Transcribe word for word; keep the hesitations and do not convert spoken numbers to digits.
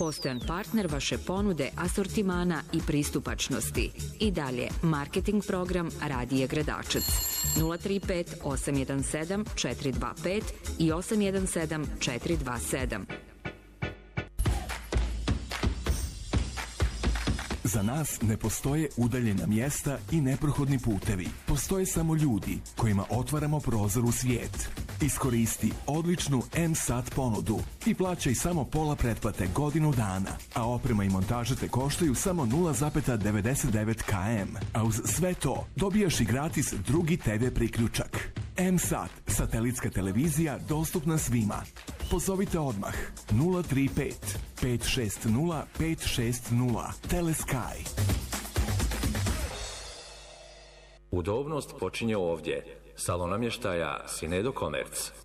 Postojan partner vaše ponude, asortimana i pristupačnosti. I dalje, marketing program Radije Gradačac. nula tri pet osam jedan sedam četiri dva pet i osam jedan sedam četiri dva sedam. Za nas ne postoje udaljena mjesta i neprohodni putevi. Postoje samo ljudi kojima otvaramo prozor u svijet. Iskoristi odličnu M-Sat ponudu i plaćaj samo pola pretplate godinu dana, a oprema i montaža te koštaju samo nula zarez devedeset devet kilometara. A uz sve to dobijaš i gratis drugi te ve priključak. M-Sat, satelitska televizija dostupna svima. Pozovite odmah nula tri pet pet šest nula pet šest nula. Telesky. Udobnost počinje ovdje. Salon namještaja Sinedo Commerce.